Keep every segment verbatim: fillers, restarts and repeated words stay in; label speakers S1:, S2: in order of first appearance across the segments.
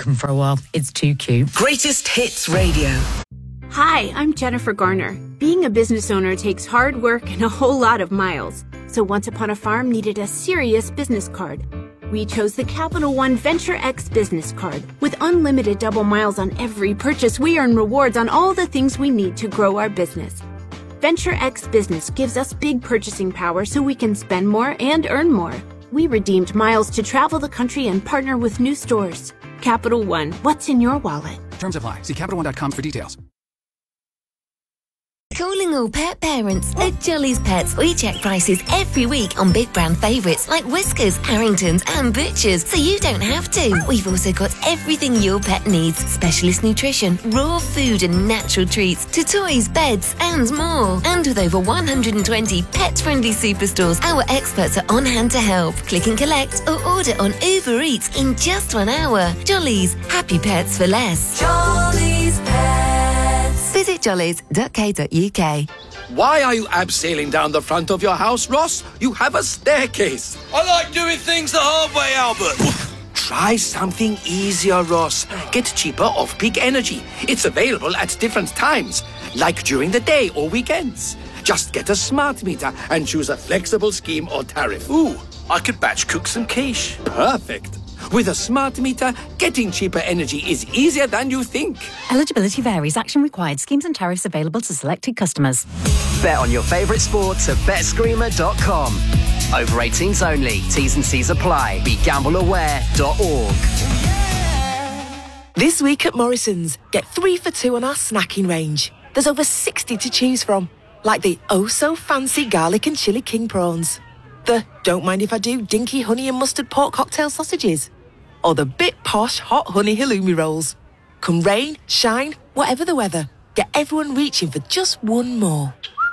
S1: them for a while. It's too cute.
S2: Greatest Hits Radio.
S3: Hi, I'm Jennifer Garner. Being a business owner takes hard work and a whole lot of miles. So Once Upon a Farm needed a serious business card. We chose the Capital One Venture X business card. With unlimited double miles on every purchase, we earn rewards on all the things we need to grow our business. Venture X Business gives us big purchasing power so we can spend more and earn more. We redeemed miles to travel the country and partner with new stores. Capital One, what's in your wallet?
S4: Terms apply. See Capital One dot com for details.
S5: Calling all pet parents. At Jolly's Pets, we check prices every week on big brand favourites like Whiskers, Harringtons and Butchers, so you don't have to. We've also got everything your pet needs. Specialist nutrition, raw food and natural treats, to toys, beds and more. And with over one hundred twenty pet-friendly superstores, our experts are on hand to help. Click and collect or order on Uber Eats in just one hour. Jolly's, happy pets for less.
S2: Jolly's Pets.
S5: Visit jollies dot co dot uk.
S6: Why are you abseiling down the front of your house, Ross? You have a staircase.
S7: I like doing things the hard way, Albert.
S6: Try something easier, Ross. Get cheaper off-peak energy. It's available at different times, like during the day or weekends. Just get a smart meter and choose a flexible scheme or tariff.
S7: Ooh, I could batch cook some quiche.
S6: Perfect. With a smart meter, getting cheaper energy is easier than you think.
S1: Eligibility varies. Action required. Schemes and tariffs available to selected customers.
S8: Bet on your favourite sports at bet screamer dot com. Over eighteens only. T's and C's apply. Be gamble aware dot org.
S9: This week at Morrison's, get three for two on our snacking range. There's over sixty to choose from, like the oh-so-fancy garlic and chilli king prawns, the don't mind if I do dinky honey and mustard pork cocktail sausages, or the bit posh hot honey halloumi rolls. Come rain, shine, whatever the weather, get everyone reaching for just one more.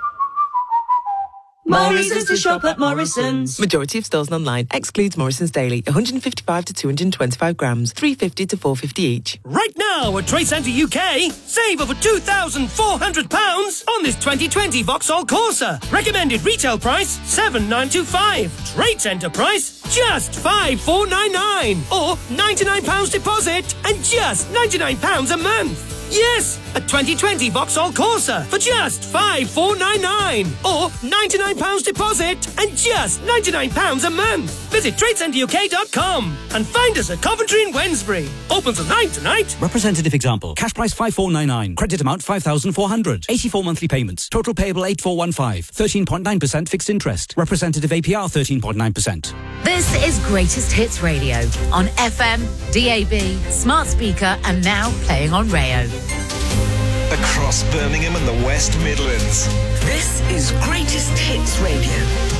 S2: Morrison's to shop at Morrison's.
S9: Majority of stores and online. Excludes Morrison's Daily. one hundred fifty-five to two hundred twenty-five grams. three fifty to four fifty each.
S10: Right now at Trade Centre U K, save over two thousand four hundred pounds on this twenty twenty Vauxhall Corsa. Recommended retail price seven nine two five. Trade Centre price just five four nine nine. Or ninety-nine pounds deposit and just ninety-nine pounds a month. Yes, a twenty twenty Vauxhall Corsa for just five four nine nine. Or ninety-nine pounds deposit and just ninety-nine pounds a month. Visit trade centre U K dot com and find us at Coventry and Wednesbury. Open from nine tonight.
S11: Representative example. Cash price five four nine nine. Credit amount five thousand four hundred. eighty-four monthly payments. Total payable eight four one five. thirteen point nine percent fixed interest. Representative A P R thirteen point nine percent.
S1: This is Greatest Hits Radio on F M, D A B, smart speaker, and now playing on Rayo.
S12: Across Birmingham and the West Midlands.
S2: This is Greatest Hits Radio.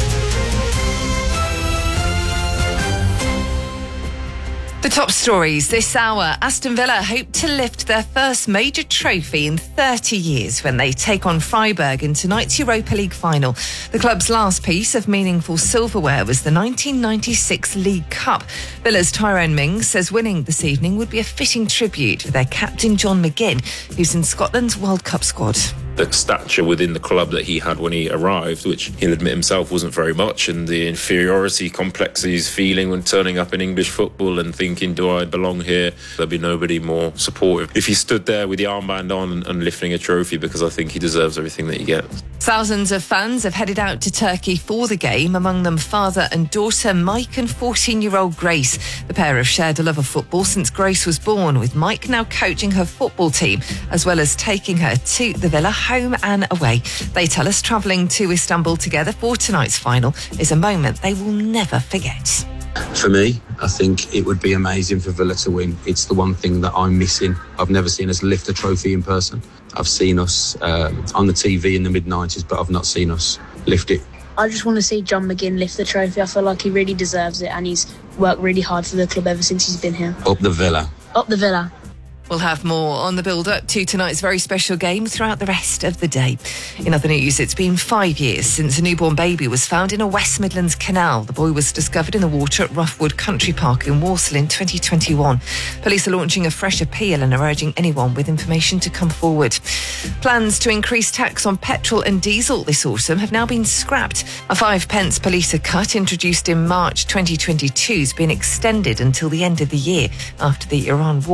S13: The top stories this hour. Aston Villa hope to lift their first major trophy in thirty years when they take on Freiburg in tonight's Europa League final. The club's last piece of meaningful silverware was the nineteen ninety-six League Cup. Villa's Tyrone Mings says winning this evening would be a fitting tribute for their captain John McGinn, who's in Scotland's World Cup squad.
S14: The stature within the club that he had when he arrived, which he'll admit himself wasn't very much, and the inferiority complex he's feeling when turning up in English football and thinking, do I belong here? There'll be nobody more supportive if he stood there with the armband on and lifting a trophy, because I think he deserves everything that he gets.
S13: Thousands of fans have headed out to Turkey for the game, among them father and daughter Mike and fourteen-year-old Grace. The pair have shared a love of football since Grace was born, with Mike now coaching her football team, as well as taking her to the Villa home and away. They tell us travelling to Istanbul together for tonight's final is a moment they will never forget.
S15: For me, I think it would be amazing for Villa to win. It's the one thing that I'm missing. I've never seen us lift a trophy in person. I've seen us uh, on the T V in the mid nineties, but I've not seen us lift it.
S16: I just want to see John McGinn lift the trophy. I feel like he really deserves it, and he's worked really hard for the club ever since he's been here.
S15: Up the Villa.
S16: Up the Villa.
S13: We'll have more on the build-up to tonight's very special game throughout the rest of the day. In other news, it's been five years since a newborn baby was found in a West Midlands canal. The boy was discovered in the water at Roughwood Country Park in Walsall in twenty twenty-one. Police are launching a fresh appeal and are urging anyone with information to come forward. Plans to increase tax on petrol and diesel this autumn have now been scrapped. A five pence per litre cut introduced in March twenty twenty-two has been extended until the end of the year after the Iran war.